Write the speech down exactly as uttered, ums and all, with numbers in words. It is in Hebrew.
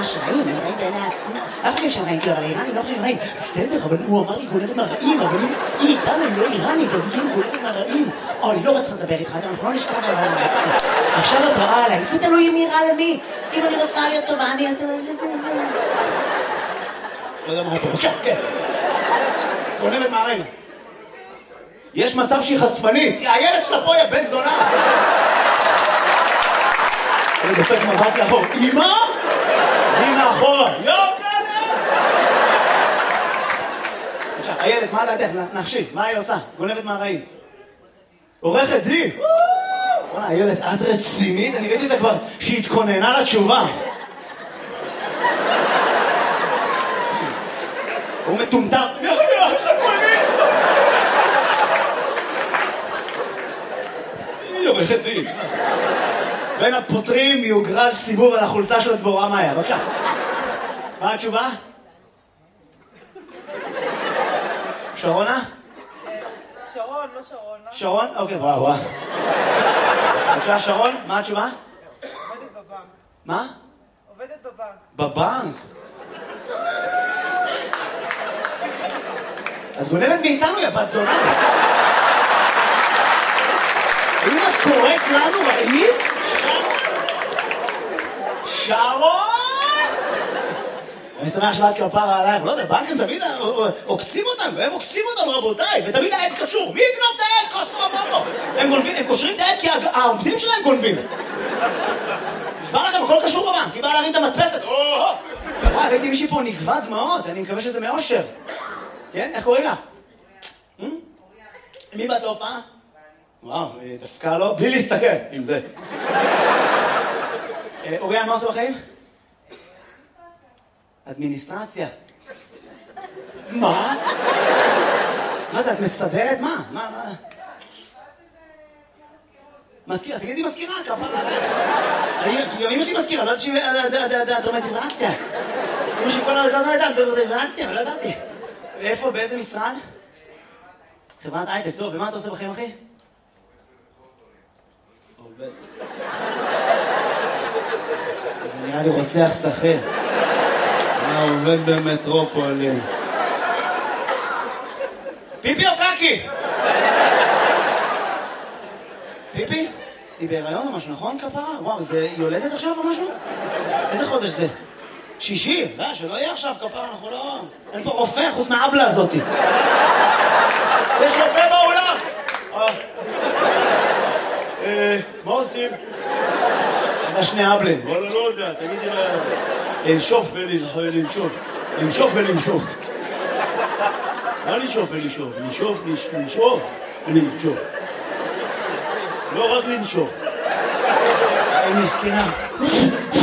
ממש רעים, הם רעים בעיני עצמם. אף חושב שהם רעים, כאילו, אבל האיראנים לא חושבים רעים. בסדר, אבל הוא אמר היא גונבת מהרעים, אבל אם היא איתנו, היא לא איראנית, אז היא כאילו גונבת מהרעים. אוי, לא רוצה לדבר איתך, אנחנו לא נשכב על העולם. עכשיו את רואה עליי, זה תלוי אם נראה למי. אם אני רוצה להיות טובה, אני אתן לזה... לא יודע מה פה, כן, כן. גונבת מהרעים. יש מצב שהיא חשפנית. הילד שלה פה, יא בן זונה. אני דופק מבט לאחור. אמא? היא מאחורה. יוקלה! עכשיו, הילד, מה לידך? נחשי, מה היא עושה? גונבת מהרעים. עורכת דין. בוא'נה, הילד, את רצינית? אני ראיתי אותה כבר שהיא התכוננה לתשובה. הוא מטומטם. היא עורכת דין. בין הפותרים יוגרל סיבוב על החולצה של הדבורה מאיה. בבקשה. מה התשובה? שרונה? שרון, לא שרון. שרון? אוקיי, וואו, וואו. בבקשה, שרון, מה התשובה? עובדת בבנק. מה? עובדת בבנק. בבנק? את גונבת מאיתנו, יא בת זונה. האם את קוראת לנו רעים? שרון! אני שמח שבאת כפרה עלייך, לא יודע, בנקים תמיד עוקצים אותנו, הם עוקצים אותנו רבותיי, ותמיד העד קשור. מי יקנוב את העד? כוס רבובו. הם קושרים את העד כי העובדים שלהם גונבים. נשמע לכם, הכל קשור בבנק, היא באה להרים את המדפסת. וואי, ראיתי מישהי פה נגבה דמעות, אני מקווה שזה מאושר. כן? איך קוראים לה? מי באת להופעה? וואו, דווקא לא, בלי להסתכל עם זה. אוריאן, מה עושה בחיים? אדמיניסטרציה. מה? מה זה, את מסדרת? מה? מה, מה? מזכירה, תגידי מזכירה, כפרה עליך. כי גם אמא שלי מזכירה, לא יודעת שהיא דרמטיזציה. אמא שלי כל הזמן הייתה דרמטיזציה, אבל לא ידעתי. ואיפה, באיזה משרד? חברת הייטק, טוב, ומה אתה עושה בחיים, אחי? עובד. זה נראה לי רוצח שכיר. מה עובד במטרופולין? פיפי או קקי? פיפי? היא בהיריון או משהו, נכון כפרה? וואו, זה יולדת עכשיו או משהו? איזה חודש זה? שישי? לא, שלא יהיה עכשיו כפרה, אנחנו לא... אין פה רופא חוץ מהאבלה הזאתי. יש רופא באולם! מה עושים? אתה שני אבלים. וואלה, לא יודע, תגידי לה... לנשוף ולנשוף. לנשוף ולנשוף. מה לנשוף ולנשוף? לנשוף, לנשוף ולנשוף. לא רק לנשוף. היא מסכנה.